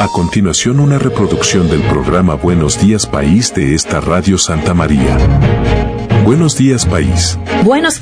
A continuación, una reproducción del programa Buenos Días País de esta Radio Santa María. Buenos días, país. Buenos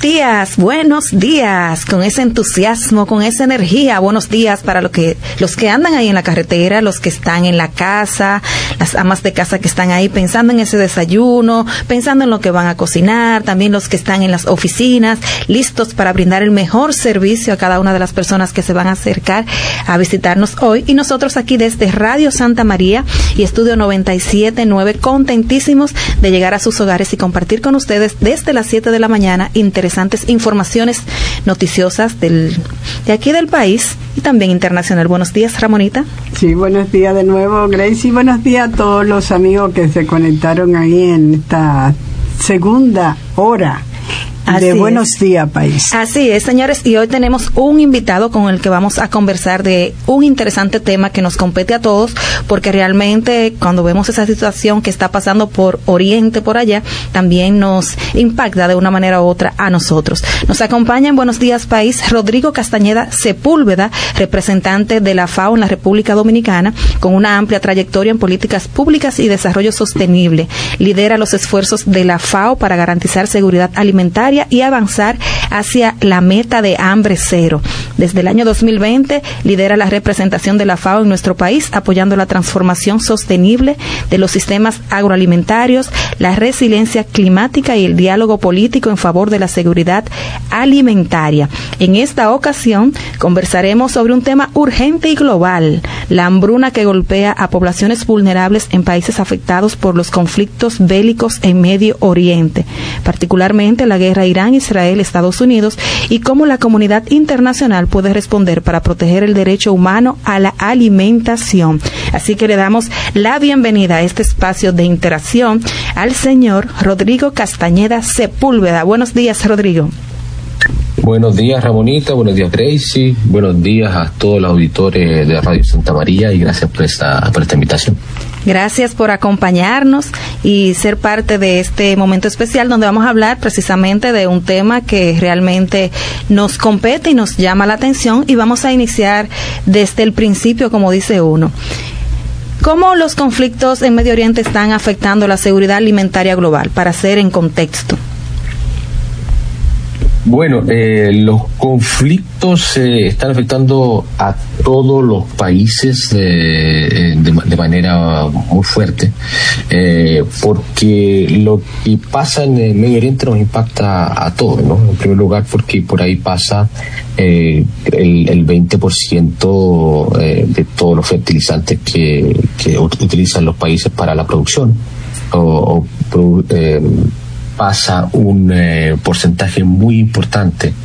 días, con ese entusiasmo, con esa energía. Buenos días para los que andan ahí en la carretera, los que están en la casa, las amas de casa que están ahí pensando en ese desayuno, pensando en lo que van a cocinar, también los que están en las oficinas, listos para brindar el mejor servicio a cada una de las personas que se van a acercar a visitarnos hoy. Y nosotros aquí desde Radio Santa María y Estudio 97.9, contentísimos de llegar a sus hogares y compartir con ustedes desde las 7 de la mañana interesantes informaciones noticiosas de aquí del país y también internacional. Buenos días, Ramonita. Sí, buenos días de nuevo, Gracie. Buenos días a todos los amigos que se conectaron ahí en esta segunda hora de Buenos Días, País. Así es, señores, y hoy tenemos un invitado con el que vamos a conversar de un interesante tema que nos compete a todos, porque realmente cuando vemos esa situación que está pasando por Oriente, por allá, también nos impacta de una manera u otra a nosotros. Nos acompaña en Buenos Días, País, Rodrigo Castañeda Sepúlveda, representante de la FAO en la República Dominicana, con una amplia trayectoria en políticas públicas y desarrollo sostenible. Lidera los esfuerzos de la FAO para garantizar seguridad alimentaria y avanzar hacia la meta de hambre cero. Desde el año 2020 lidera la representación de la FAO en nuestro país, apoyando la transformación sostenible de los sistemas agroalimentarios, la resiliencia climática y el diálogo político en favor de la seguridad alimentaria. En esta ocasión conversaremos sobre un tema urgente y global: la hambruna que golpea a poblaciones vulnerables en países afectados por los conflictos bélicos en Medio Oriente, particularmente la guerra Irán, Israel, Estados Unidos, y cómo la comunidad internacional puede responder para proteger el derecho humano a la alimentación. Así que le damos la bienvenida a este espacio de interacción al señor Rodrigo Castañeda Sepúlveda. Buenos días, Rodrigo. Buenos días, Ramonita, buenos días, Gracie, buenos días a todos los auditores de Radio Santa María y gracias por esta invitación. Gracias por acompañarnos y ser parte de este momento especial donde vamos a hablar precisamente de un tema que realmente nos compete y nos llama la atención, y vamos a iniciar desde el principio, como dice uno. ¿Cómo los conflictos en Medio Oriente están afectando la seguridad alimentaria global? Para hacer en contexto. Bueno, los conflictos están afectando a todos los países de manera muy fuerte, porque lo que pasa en el Medio Oriente nos impacta a todos, ¿no? En primer lugar, porque por ahí pasa el 20% de todos los fertilizantes que utilizan los países para la producción pasa un porcentaje muy importante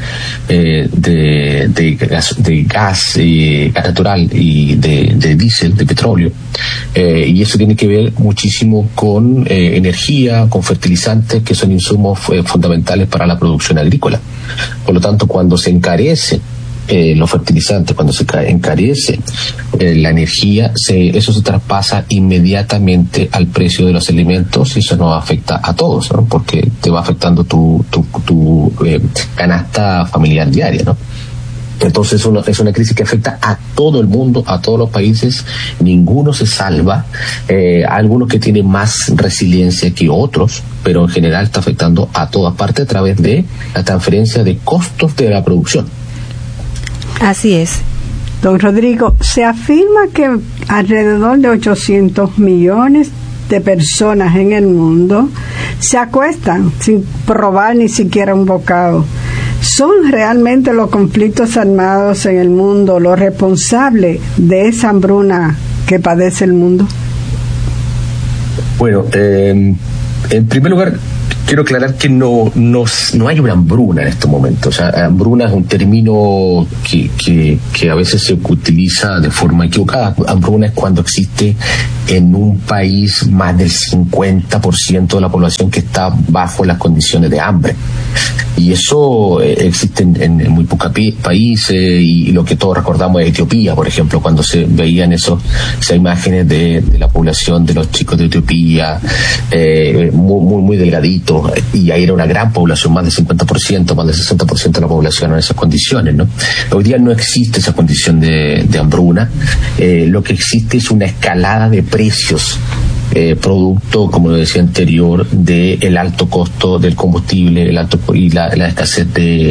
de gas natural y de diésel, de petróleo, y eso tiene que ver muchísimo con energía, con fertilizantes, que son insumos fundamentales para la producción agrícola. Por lo tanto, cuando se encarece los fertilizantes, cuando se encarece la energía, eso se traspasa inmediatamente al precio de los alimentos, y eso nos afecta a todos, ¿no? Porque te va afectando tu canasta familiar diaria, ¿no? Entonces es una crisis que afecta a todo el mundo, a todos los países, ninguno se salva, algunos que tienen más resiliencia que otros, pero en general está afectando a todas partes a través de la transferencia de costos de la producción. Así es. Don Rodrigo, se afirma que alrededor de 800 millones de personas en el mundo se acuestan sin probar ni siquiera un bocado. ¿Son realmente los conflictos armados en el mundo los responsables de esa hambruna que padece el mundo? Bueno, en primer lugar, quiero aclarar que no hay una hambruna en estos momentos. O sea, hambruna es un término que a veces se utiliza de forma equivocada. Hambruna es cuando existe en un país más del 50% de la población que está bajo las condiciones de hambre. Y eso existe en muy pocos países, y lo que todos recordamos es Etiopía, por ejemplo, cuando se veían esas imágenes de la población, de los chicos de Etiopía, muy delgaditos, y ahí era una gran población, más del 50%, más del 60% de la población en esas condiciones, ¿no? Hoy día no existe esa condición de hambruna, lo que existe es una escalada de precios, producto, como lo decía anterior, del alto costo del combustible, y la escasez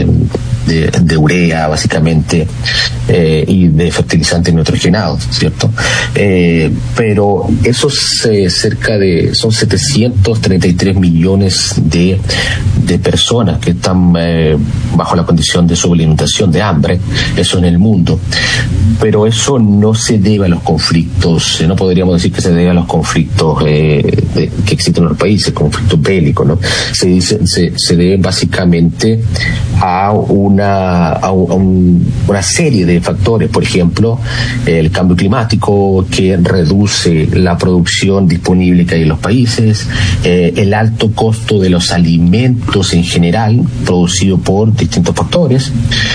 de urea, básicamente, y de fertilizantes nitrogenados, ¿cierto? Pero esos son 733 millones de personas que están bajo la condición de subalimentación, de hambre, eso en el mundo. Pero eso no se debe a los conflictos, no podríamos decir que se debe a los conflictos que existen en los países, conflictos bélicos, ¿no? Se debe básicamente a una serie de factores, por ejemplo, el cambio climático, que reduce la producción disponible que hay en los países, el alto costo de los alimentos en general, producido por distintos factores,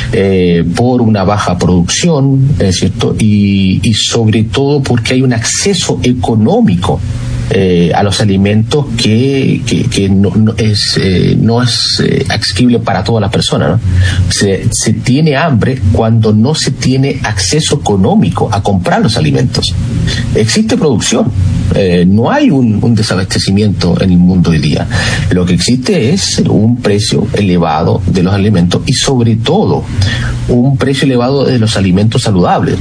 por una baja producción, ¿cierto? Y sobre todo porque hay un acceso económico a los alimentos que no es accesible para todas las personas, ¿no? Se tiene hambre cuando no se tiene acceso económico a comprar los alimentos. Existe producción, no hay un desabastecimiento en el mundo hoy día. Lo que existe es un precio elevado de los alimentos y sobre todo un precio elevado de los alimentos saludables.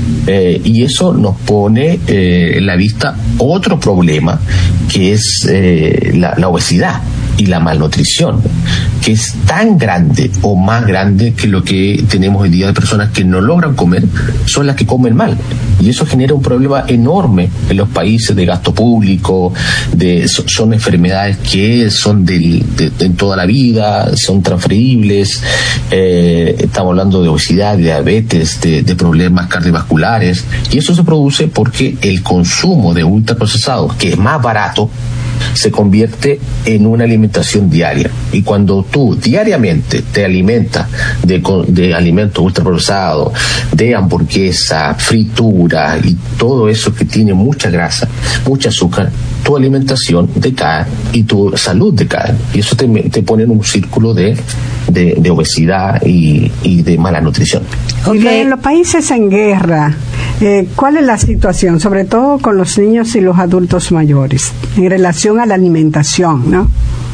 Y eso nos pone en la vista otro problema, que es la obesidad y la malnutrición, que es tan grande o más grande que lo que tenemos hoy día de personas que no logran comer, son las que comen mal. Y eso genera un problema enorme en los países de gasto público, son enfermedades que son de toda la vida, son transferibles, estamos hablando de obesidad, de diabetes, de problemas cardiovasculares, y eso se produce porque el consumo de ultraprocesados, que es más barato, se convierte en una alimentación diaria. Y cuando tú diariamente te alimentas de alimentos ultraprocesados, de hamburguesa, fritura y todo eso que tiene mucha grasa, mucho azúcar, tu alimentación decae y tu salud decae. Y eso te pone en un círculo de obesidad y de mala nutrición. Okay. En los países en guerra, ¿cuál es la situación, sobre todo con los niños y los adultos mayores, en relación a la alimentación, ¿no?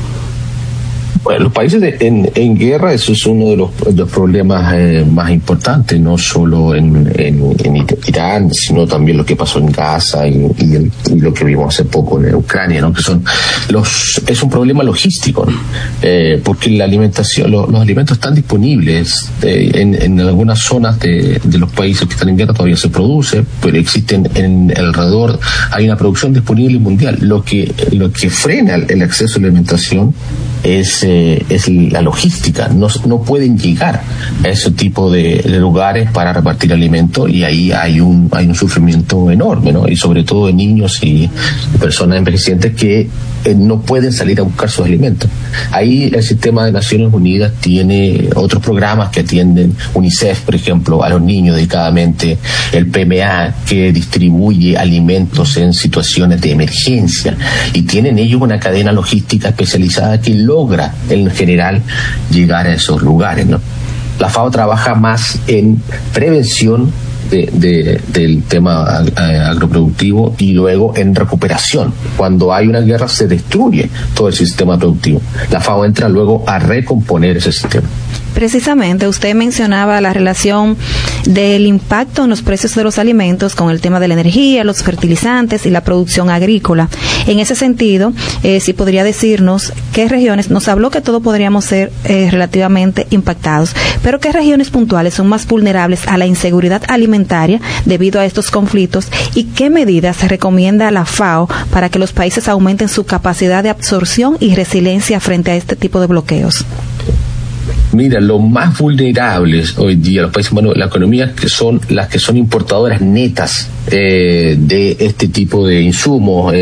Bueno, los países en guerra, eso es uno de los problemas más importantes, no solo en Irán, sino también lo que pasó en Gaza y lo que vimos hace poco en Ucrania, ¿no? Que es un problema logístico, ¿no? Porque la alimentación, los alimentos están disponibles en algunas zonas de los países que están en guerra, todavía se produce, pero existen alrededor, hay una producción disponible mundial. Lo que frena el acceso a la alimentación es la logística. No pueden llegar a ese tipo de lugares para repartir alimentos, y ahí hay un sufrimiento enorme, ¿no? Y sobre todo de niños y personas envejecientes que no pueden salir a buscar sus alimentos. Ahí el sistema de Naciones Unidas tiene otros programas que atienden, UNICEF, por ejemplo, a los niños dedicadamente, el PMA, que distribuye alimentos en situaciones de emergencia, y tienen ellos una cadena logística especializada que logra en general llegar a esos lugares, ¿no? La FAO trabaja más en prevención del tema agroproductivo y luego en recuperación. Cuando hay una guerra se destruye todo el sistema productivo. La FAO entra luego a recomponer ese sistema. Precisamente, usted mencionaba la relación del impacto en los precios de los alimentos con el tema de la energía, los fertilizantes y la producción agrícola. En ese sentido, si podría decirnos qué regiones, nos habló que todos podríamos ser relativamente impactados, pero qué regiones puntuales son más vulnerables a la inseguridad alimentaria debido a estos conflictos, y qué medidas se recomienda a la FAO para que los países aumenten su capacidad de absorción y resiliencia frente a este tipo de bloqueos. Mira, los más vulnerables hoy día, los países, bueno, las economías que son las que son importadoras netas de este tipo de insumos,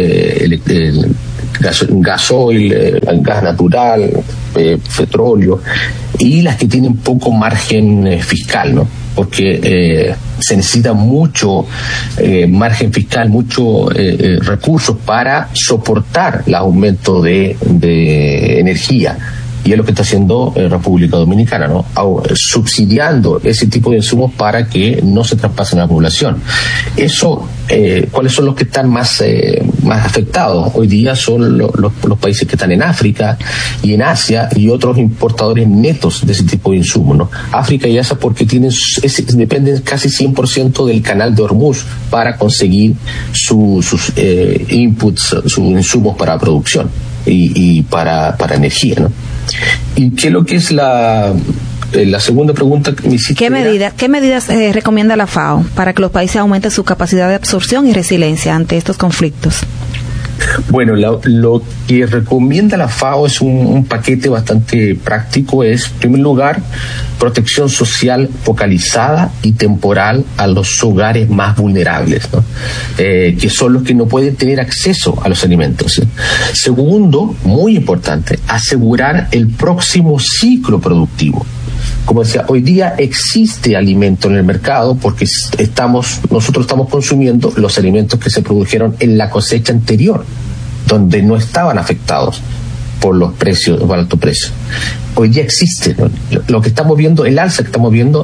gasoil, gas natural, petróleo, y las que tienen poco margen fiscal, ¿no? Porque se necesita mucho margen fiscal, muchos recursos para soportar el aumento de energía. Y es lo que está haciendo República Dominicana, ¿no? Subsidiando ese tipo de insumos para que no se traspasen a la población. Eso, ¿cuáles son los que están más afectados? Hoy día son los países que están en África y en Asia y otros importadores netos de ese tipo de insumos, ¿no? África y Asia porque dependen casi 100% del canal de Hormuz para conseguir sus inputs, sus insumos para producción y para energía, ¿no? ¿Y qué es lo que es la segunda pregunta que me hiciste? ¿Qué medidas recomienda la FAO para que los países aumenten su capacidad de absorción y resiliencia ante estos conflictos? Bueno, lo que recomienda la FAO es un paquete bastante práctico. Es, en primer lugar, protección social focalizada y temporal a los hogares más vulnerables, ¿no? Que son los que no pueden tener acceso a los alimentos, ¿sí? Segundo, muy importante, asegurar el próximo ciclo productivo. Como decía, hoy día existe alimento en el mercado porque nosotros estamos consumiendo los alimentos que se produjeron en la cosecha anterior, donde no estaban afectados por los precios, por alto precio. Hoy día existe, ¿no? Lo que estamos viendo, el alza que estamos viendo,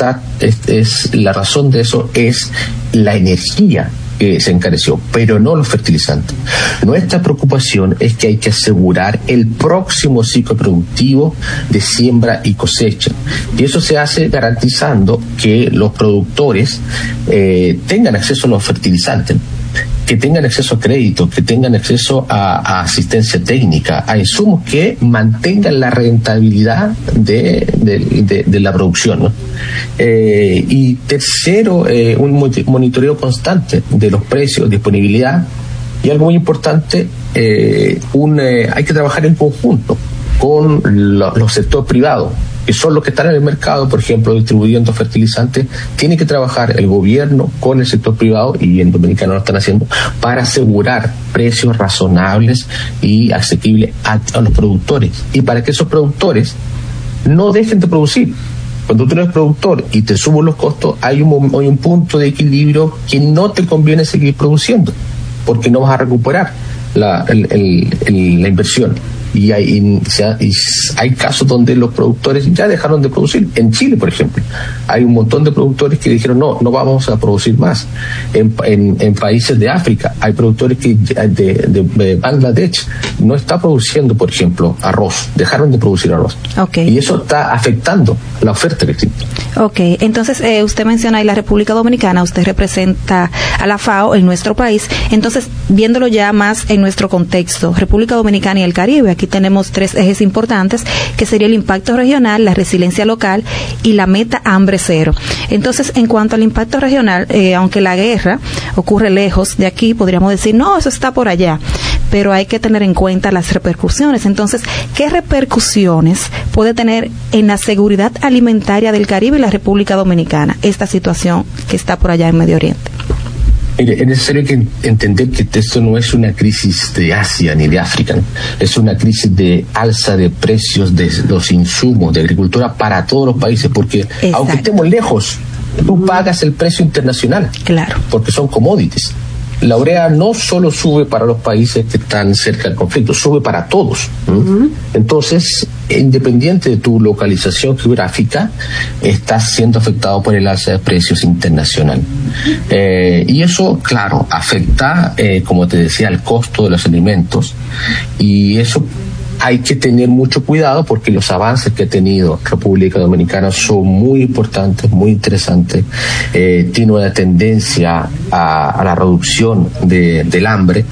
la razón de eso es la energía que se encareció, pero no los fertilizantes. Nuestra preocupación es que hay que asegurar el próximo ciclo productivo de siembra y cosecha. Y eso se hace garantizando que los productores tengan acceso a los fertilizantes, que tengan acceso a crédito, que tengan acceso a asistencia técnica, a insumos que mantengan la rentabilidad de la producción, ¿no? Y tercero, un monitoreo constante de los precios, disponibilidad, y algo muy importante, hay que trabajar en conjunto con los sectores privados, que son los que están en el mercado, por ejemplo, distribuyendo fertilizantes. Tiene que trabajar el gobierno con el sector privado, y en Dominicana lo están haciendo, para asegurar precios razonables y asequibles a los productores, y para que esos productores no dejen de producir. Cuando tú eres productor y te suben los costos, hay un punto de equilibrio que no te conviene seguir produciendo, porque no vas a recuperar la inversión. Y hay casos donde los productores ya dejaron de producir. En Chile, por ejemplo, hay un montón de productores que dijeron no vamos a producir más. En países de África hay productores que de Bangladesh no está produciendo, por ejemplo, arroz, dejaron de producir arroz. Okay. Y eso está afectando la oferta que existe. Okay, entonces usted menciona ahí la República Dominicana, usted representa a la FAO en nuestro país. Entonces, viéndolo ya más en nuestro contexto, República Dominicana y el Caribe, aquí tenemos 3 ejes importantes, que sería el impacto regional, la resiliencia local y la meta hambre cero. Entonces, en cuanto al impacto regional, aunque la guerra ocurre lejos de aquí, podríamos decir, no, eso está por allá, pero hay que tener en cuenta las repercusiones. Entonces, ¿qué repercusiones puede tener en la seguridad alimentaria del Caribe y la República Dominicana esta situación que está por allá en Medio Oriente? Mire, es necesario entender que esto no es una crisis de Asia ni de África, ¿no? Es una crisis de alza de precios de los insumos de agricultura para todos los países, porque exacto, aunque estemos lejos, tú pagas el precio internacional. Claro. Porque son commodities. La urea no solo sube para los países que están cerca del conflicto, sube para todos. Entonces, independiente de tu localización geográfica, estás siendo afectado por el alza de precios internacional. Y eso, claro, afecta, como te decía, el costo de los alimentos, y eso hay que tener mucho cuidado porque los avances que ha tenido República Dominicana son muy importantes, muy interesantes. Tiene una tendencia a la reducción del hambre,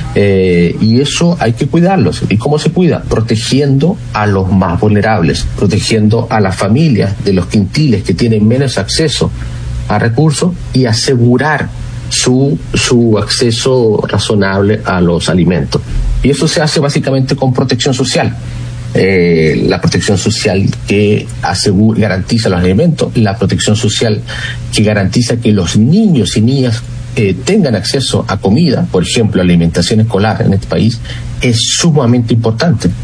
y eso hay que cuidarlos. ¿Y cómo se cuida? Protegiendo a los más vulnerables, protegiendo a las familias de los quintiles que tienen menos acceso a recursos, y asegurar su acceso razonable a los alimentos. Y eso se hace básicamente con protección social. La protección social que garantiza los alimentos, la protección social que garantiza que los niños y niñas tengan acceso a comida, por ejemplo, alimentación escolar en este país, es sumamente importante.